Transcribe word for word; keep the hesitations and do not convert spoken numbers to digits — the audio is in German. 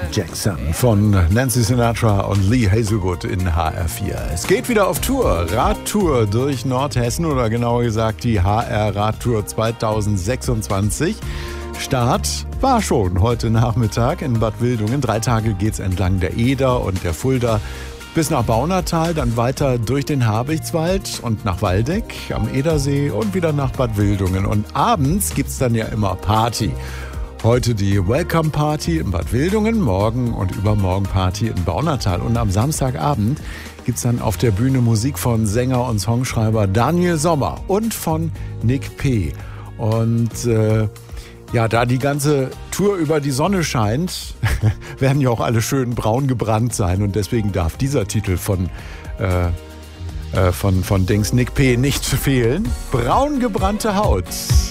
Jackson von Nancy Sinatra und Lee Hazelwood in H R vier. Es geht wieder auf Tour, Radtour durch Nordhessen oder genauer gesagt die H R Radtour zweitausendsechsundzwanzig. Start war schon heute Nachmittag in Bad Wildungen. Drei Tage geht's entlang der Eder und der Fulda bis nach Baunatal, dann weiter durch den Habichtswald und nach Waldeck am Edersee und wieder nach Bad Wildungen. Und abends gibt's dann ja immer Party. Heute die Welcome Party in Bad Wildungen, morgen und übermorgen Party in Baunatal. Und am Samstagabend gibt's dann auf der Bühne Musik von Sänger und Songschreiber Daniel Sommer und von Nick P. Und äh, ja, da die ganze Tour über die Sonne scheint, werden ja auch alle schön braun gebrannt sein. Und deswegen darf dieser Titel von, äh, äh, von, von Dings Nick P. nicht fehlen. Braun gebrannte Haut.